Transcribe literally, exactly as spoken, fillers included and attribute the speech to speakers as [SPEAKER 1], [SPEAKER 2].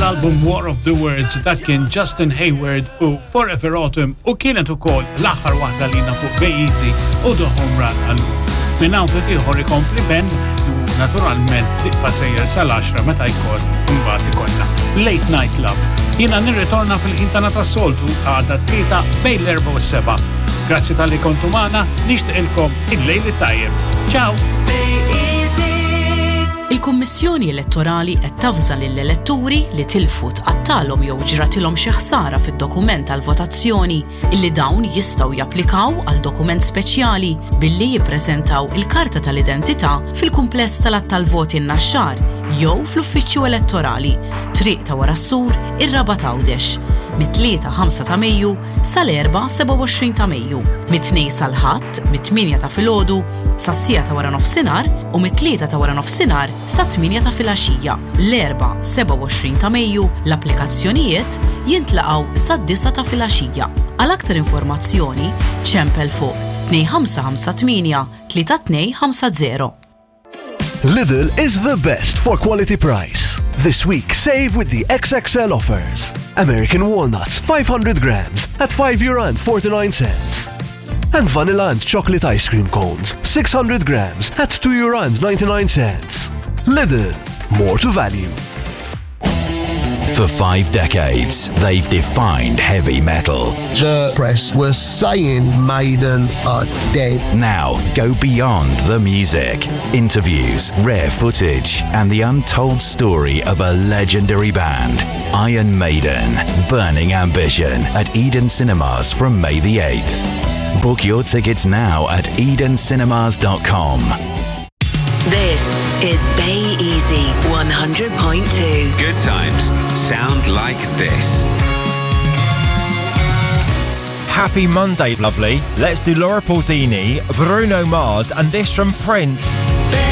[SPEAKER 1] mill-album War of the Words dak kien Justin Hayward u Forever Autumn u kienet ukoll l-aħħar waħda lina fuq Bejzi u The Home Run Album. Minn hawn ftit ieħor ikompli band u naturalment tibqa' sejjer sal-għaxra meta jkoll imbagħad ikollna Late Night Love. Jiena nirritorna fil-ħin tagħna tas-soltu għadha tlieta bejn l-erba' u s-seba'. Grazzi tal-li kontu magħna, nixtieqilkom il-lejl tajjeb. Ciao!
[SPEAKER 2] Il-Kummissjoni Elettorali qed tafża lill-eletturi li tilfu tqattalhom jew ġratilhom xi ħsara fid-dokument tal-votazzjoni illi dawn jistgħu japplikaw għal dokument speċjali billi jippreżentaw il-karta tal-identità fil-kumpless tal-att tal-voti n-naxxar jew fl-uffiċċju elettorali triq ta' wara s-sur ir-Raba' Għawdex mit-tlieta ħamsa ta' Mejju sal-erba' seba' u għoxrin ta' Mejju, mit-tnejn sal-ħadd mit-tminja ta' filgħodu sas-sija ta' wara nofsinhar u mit-tlieta ta' wara nofsinhar sa' tminja ta' filgħaxija. L-erba' seba' u għoxrin ta' Mejju l-applikazzjonijiet jintlaqgħu sad-disa ta' filgħaxija. Għal aktar informazzjoni ċempel fuq tnejn ħamsa ħamsa tminja tlieta tnejn ħamsa żero.
[SPEAKER 3] Lidl is the best for quality price. This week, save with the X X L offers. American walnuts, five hundred grams at five euro and forty-nine cents. And vanilla and chocolate ice cream cones, six hundred grams at two euro and ninety-nine cents. Lidl, more to value.
[SPEAKER 4] For five decades, they've defined heavy metal.
[SPEAKER 5] The press was saying Maiden are dead.
[SPEAKER 4] Now, go beyond the music. Interviews, rare footage, and the untold story of a legendary band. Iron Maiden, Burning Ambition at Eden Cinemas from May the eighth. Book your tickets now at eden cinemas dot com.
[SPEAKER 6] This is Bay Easy one hundred point two.
[SPEAKER 7] Good times sound like this.
[SPEAKER 8] Happy Monday, lovely. Let's do Laura Pausini, Bruno Mars, and this from Prince.